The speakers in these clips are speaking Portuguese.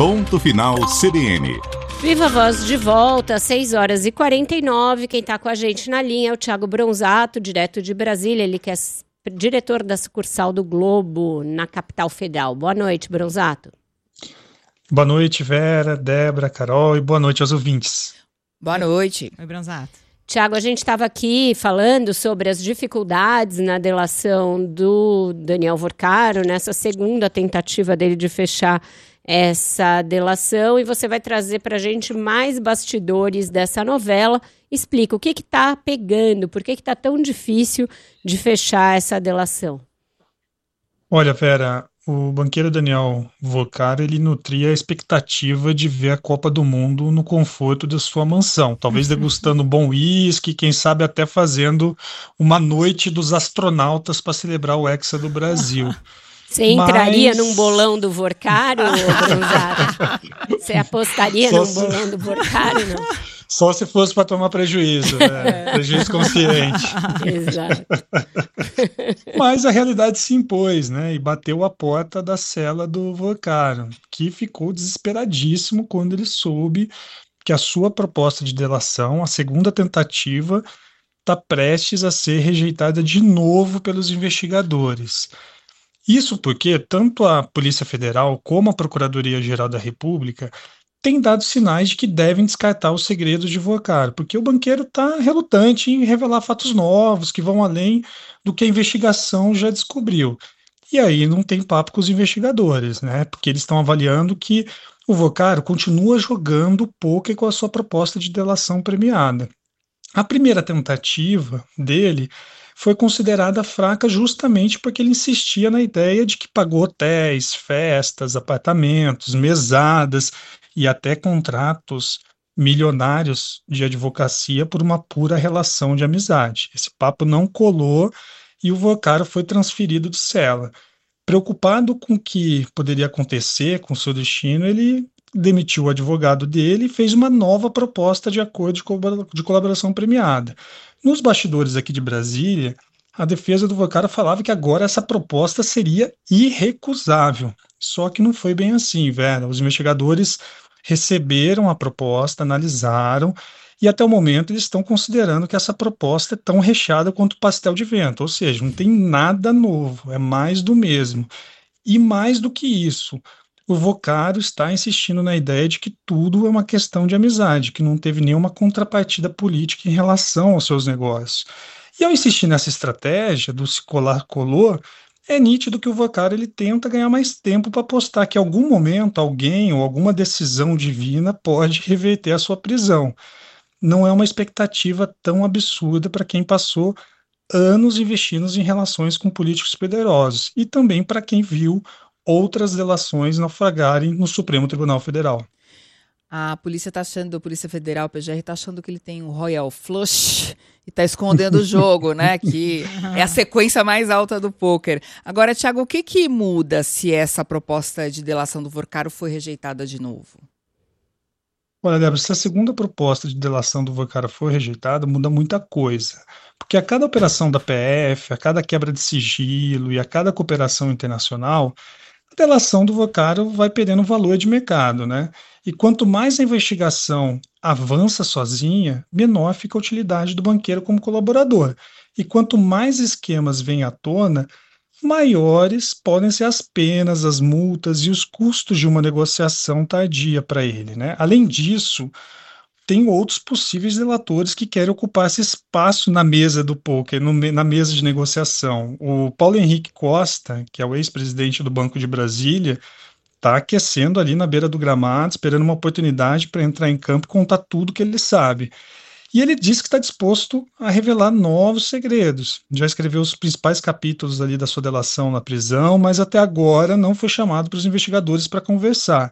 Ponto Final CBN. Viva Voz de volta, 6h49. Quem está com a gente na linha é o Thiago Bronzato, direto de Brasília. Ele que é diretor da sucursal do Globo na capital federal. Boa noite, Bronzato. Boa noite, Vera, Débora, Carol, e boa noite aos ouvintes. Boa noite. Oi, Bronzato. Tiago, a gente estava aqui falando sobre as dificuldades na delação do Daniel Vorcaro, nessa segunda tentativa dele de fechar essa delação, e você vai trazer para a gente mais bastidores dessa novela. Explica o que está pegando, por que está tão difícil de fechar essa delação. Olha, Vera, o banqueiro Daniel Vorcaro, ele nutria a expectativa de ver a Copa do Mundo no conforto da sua mansão, talvez degustando um bom uísque, quem sabe até fazendo uma noite dos astronautas para celebrar o Hexa do Brasil. Você entraria num bolão do Vorcaro, Bronzato? Você apostaria num bolão do Vorcaro, não? Só se fosse para tomar prejuízo, né? Prejuízo consciente. Exato. Mas a realidade se impôs, né? E bateu a porta da cela do Vorcaro, que ficou desesperadíssimo quando ele soube que a sua proposta de delação, a segunda tentativa, está prestes a ser rejeitada de novo pelos investigadores. Isso porque tanto a Polícia Federal como a Procuradoria-Geral da República têm dado sinais de que devem descartar os segredos de Vorcaro, porque o banqueiro está relutante em revelar fatos novos que vão além do que a investigação já descobriu. E aí não tem papo com os investigadores, né? Porque eles estão avaliando que o Vorcaro continua jogando pôquer com a sua proposta de delação premiada. A primeira tentativa dele foi considerada fraca justamente porque ele insistia na ideia de que pagou hotéis, festas, apartamentos, mesadas e até contratos milionários de advocacia por uma pura relação de amizade. Esse papo não colou e o Vorcaro foi transferido de cela. Preocupado com o que poderia acontecer com seu destino, ele demitiu o advogado dele e fez uma nova proposta de acordo de colaboração premiada. Nos bastidores aqui de Brasília, a defesa do Vorcaro falava que agora essa proposta seria irrecusável. Só que não foi bem assim, Vera. Os investigadores receberam a proposta, analisaram, e até o momento eles estão considerando que essa proposta é tão recheada quanto pastel de vento, ou seja, não tem nada novo, é mais do mesmo. E mais do que isso, o Vorcaro está insistindo na ideia de que tudo é uma questão de amizade, que não teve nenhuma contrapartida política em relação aos seus negócios. E ao insistir nessa estratégia do se colar colou, é nítido que o Vorcaro ele tenta ganhar mais tempo para apostar que em algum momento alguém ou alguma decisão divina pode reverter a sua prisão. Não é uma expectativa tão absurda para quem passou anos investindo em relações com políticos poderosos e também para quem viu outras delações naufragarem no Supremo Tribunal Federal. A polícia Federal, PGR, está achando que ele tem um Royal Flush e está escondendo o jogo, né? Que é a sequência mais alta do pôquer. Agora, Thiago, o que muda se essa proposta de delação do Vorcaro foi rejeitada de novo? Olha, Débora, se a segunda proposta de delação do Vorcaro for rejeitada, muda muita coisa. Porque a cada operação da PF, a cada quebra de sigilo e a cada cooperação internacional, a delação do Vorcaro vai perdendo valor de mercado, né? E quanto mais a investigação avança sozinha, menor fica a utilidade do banqueiro como colaborador. E quanto mais esquemas vêm à tona, maiores podem ser as penas, as multas e os custos de uma negociação tardia para ele, né? Além disso, tem outros possíveis delatores que querem ocupar esse espaço na mesa do pôquer, na mesa de negociação. O Paulo Henrique Costa, que é o ex-presidente do Banco de Brasília, está aquecendo ali na beira do gramado, esperando uma oportunidade para entrar em campo e contar tudo que ele sabe. E ele disse que está disposto a revelar novos segredos. Já escreveu os principais capítulos ali da sua delação na prisão, mas até agora não foi chamado para os investigadores para conversar.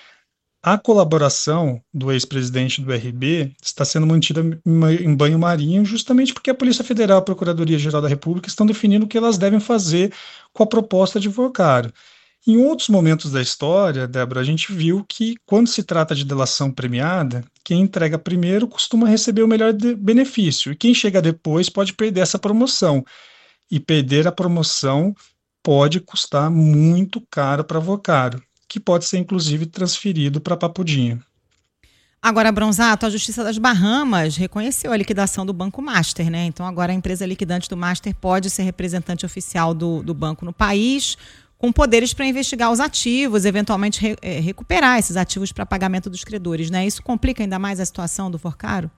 A colaboração do ex-presidente do RB está sendo mantida em banho-marinho justamente porque a Polícia Federal e a Procuradoria-Geral da República estão definindo o que elas devem fazer com a proposta de Vorcaro. Em outros momentos da história, Débora, a gente viu que quando se trata de delação premiada, quem entrega primeiro costuma receber o melhor benefício e quem chega depois pode perder essa promoção. E perder a promoção pode custar muito caro para Vorcaro. que pode ser inclusive transferido para Papudinho. Agora, Bronzato, a Justiça das Bahamas reconheceu a liquidação do Banco Master, né? Então agora a empresa liquidante do Master pode ser representante oficial do banco no país, com poderes para investigar os ativos, eventualmente recuperar esses ativos para pagamento dos credores, né? Isso complica ainda mais a situação do Forcaro?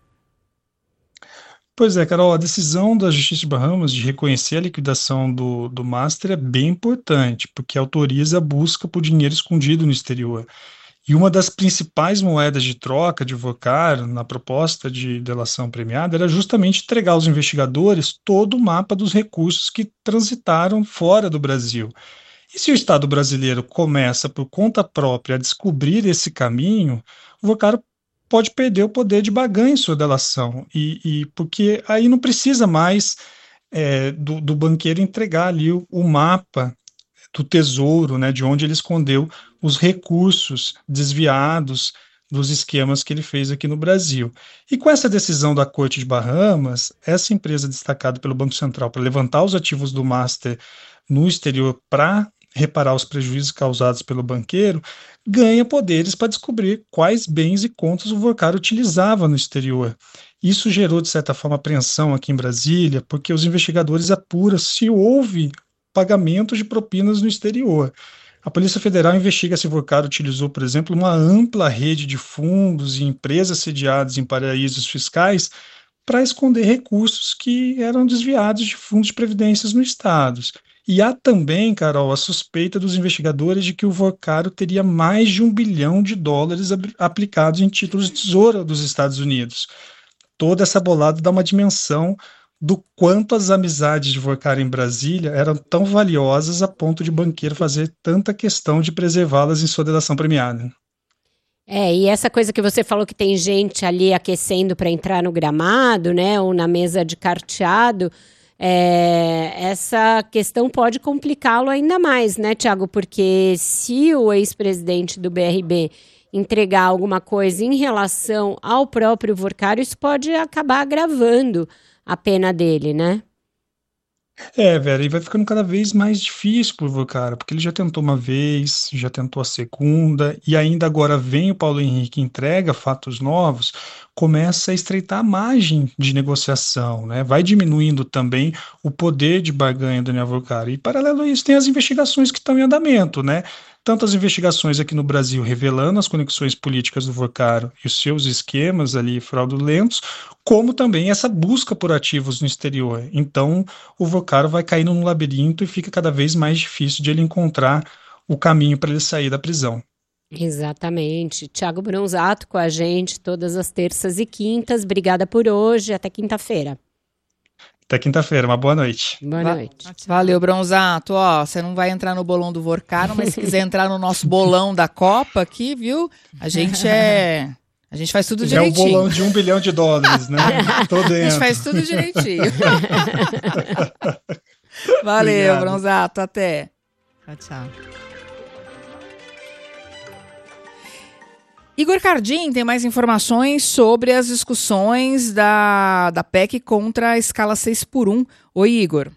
Pois é, Carol, a decisão da Justiça de Bahamas de reconhecer a liquidação do Master é bem importante, porque autoriza a busca por dinheiro escondido no exterior. E uma das principais moedas de troca de Vocaro na proposta de delação premiada era justamente entregar aos investigadores todo o mapa dos recursos que transitaram fora do Brasil. E se o Estado brasileiro começa por conta própria a descobrir esse caminho, o Vocaro pode perder o poder de barganha em sua delação, porque aí não precisa mais do banqueiro entregar ali o mapa do tesouro, né, de onde ele escondeu os recursos desviados dos esquemas que ele fez aqui no Brasil. E com essa decisão da Corte de Bahamas, essa empresa destacada pelo Banco Central para levantar os ativos do Master no exterior para reparar os prejuízos causados pelo banqueiro, ganha poderes para descobrir quais bens e contas o Vocaro utilizava no exterior. Isso gerou, de certa forma, apreensão aqui em Brasília, porque os investigadores apuram se houve pagamentos de propinas no exterior. A Polícia Federal investiga se o Vocaro utilizou, por exemplo, uma ampla rede de fundos e empresas sediadas em paraísos fiscais para esconder recursos que eram desviados de fundos de previdências no Estado. E há também, Carol, a suspeita dos investigadores de que o Vocaro teria mais de $1 bilhão aplicados em títulos de tesouro dos Estados Unidos. Toda essa bolada dá uma dimensão do quanto as amizades de Vocaro em Brasília eram tão valiosas a ponto de banqueiro fazer tanta questão de preservá-las em sua delação premiada. E essa coisa que você falou que tem gente ali aquecendo para entrar no gramado, né, ou na mesa de carteado, essa questão pode complicá-lo ainda mais, né, Tiago? Porque se o ex-presidente do BRB entregar alguma coisa em relação ao próprio Vocaro, isso pode acabar agravando a pena dele, né? Vera, e vai ficando cada vez mais difícil pro Vocaro, porque ele já tentou uma vez, já tentou a segunda, e ainda agora vem o Paulo Henrique, entrega fatos novos, começa a estreitar a margem de negociação, né? Vai diminuindo também o poder de barganha do Daniel Vocaro. E, paralelo a isso, tem as investigações que estão em andamento, né? Tanto as investigações aqui no Brasil revelando as conexões políticas do Vocaro e os seus esquemas ali fraudulentos, como também essa busca por ativos no exterior. Então, o Vocaro vai caindo no labirinto e fica cada vez mais difícil de ele encontrar o caminho para ele sair da prisão. Exatamente. Tiago Bronzato com a gente todas as terças e quintas. Obrigada por hoje. Até quinta-feira. Até quinta-feira. Uma boa noite. Boa noite. Valeu, Bronzato. Ó, você não vai entrar no bolão do Vocaro, mas se quiser entrar no nosso bolão da Copa aqui, viu? A gente faz tudo direitinho. É o bolão de $1 bilhão, né? Tô dentro. A gente faz tudo direitinho. Valeu, obrigado. Bronzato. Até. Tchau. Igor Cardim tem mais informações sobre as discussões da PEC contra a escala 6x1. Oi, Igor.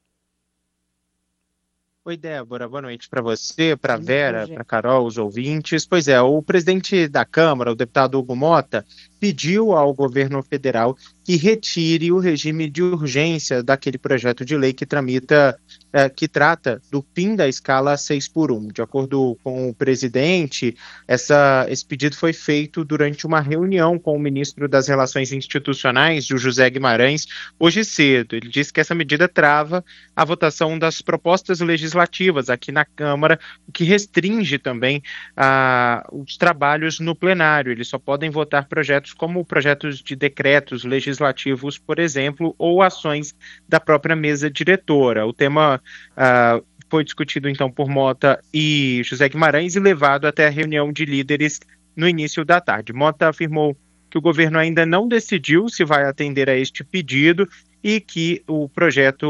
Oi, Débora, boa noite para você, para Vera, para Carol, os ouvintes. Pois é, o presidente da Câmara, o deputado Hugo Mota, pediu ao governo federal que retire o regime de urgência daquele projeto de lei que que trata do fim da escala 6x1. De acordo com o presidente, esse pedido foi feito durante uma reunião com o ministro das Relações Institucionais, o José Guimarães, hoje cedo. Ele disse que essa medida trava a votação das propostas legislativas aqui na Câmara, o que restringe também os trabalhos no plenário. Eles só podem votar projetos como projetos de decretos legislativos, por exemplo, ou ações da própria mesa diretora. O tema foi discutido, então, por Mota e José Guimarães e levado até a reunião de líderes no início da tarde. Mota afirmou que o governo ainda não decidiu se vai atender a este pedido e que o projeto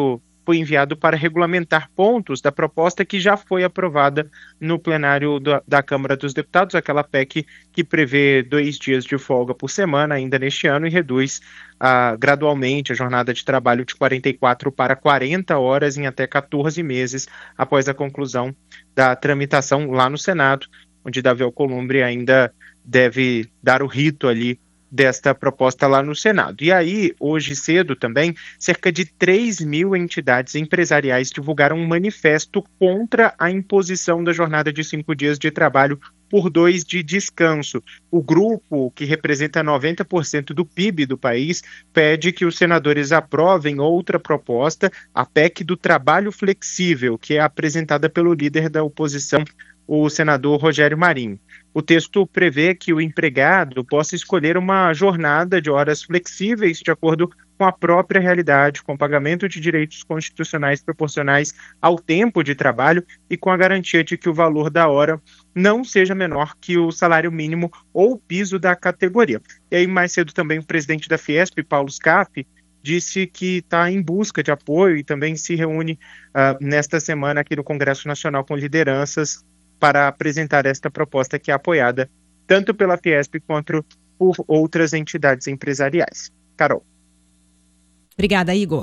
foi enviado para regulamentar pontos da proposta que já foi aprovada no plenário da Câmara dos Deputados, aquela PEC que prevê 2 dias de folga por semana ainda neste ano e reduz gradualmente a jornada de trabalho de 44 para 40 horas em até 14 meses após a conclusão da tramitação lá no Senado, onde Davi Alcolumbre ainda deve dar o rito ali desta proposta lá no Senado. E aí, hoje cedo também, cerca de 3.000 entidades empresariais divulgaram um manifesto contra a imposição da jornada de 5 dias de trabalho por 2 de descanso. O grupo, que representa 90% do PIB do país, pede que os senadores aprovem outra proposta, a PEC do trabalho flexível, que é apresentada pelo líder da oposição, o senador Rogério Marinho. O texto prevê que o empregado possa escolher uma jornada de horas flexíveis de acordo com a própria realidade, com pagamento de direitos constitucionais proporcionais ao tempo de trabalho e com a garantia de que o valor da hora não seja menor que o salário mínimo ou o piso da categoria. E aí, mais cedo também, o presidente da Fiesp, Paulo Scaff, disse que está em busca de apoio e também se reúne nesta semana aqui no Congresso Nacional com lideranças para apresentar esta proposta que é apoiada tanto pela Fiesp quanto por outras entidades empresariais. Carol. Obrigada, Igor.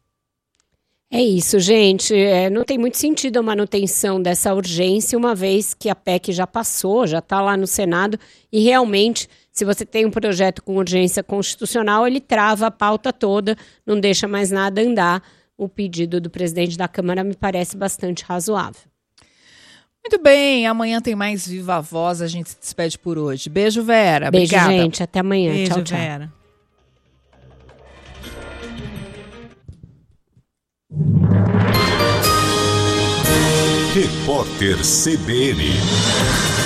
É isso, gente. Não tem muito sentido a manutenção dessa urgência, uma vez que a PEC já passou, já está lá no Senado, e realmente, se você tem um projeto com urgência constitucional, ele trava a pauta toda, não deixa mais nada andar. O pedido do presidente da Câmara me parece bastante razoável. Muito bem, amanhã tem mais Viva Voz, a gente se despede por hoje. Beijo, Vera. Beijo, obrigada. gente. Até amanhã. Beijo, tchau, tchau. Vera. Repórter CBN.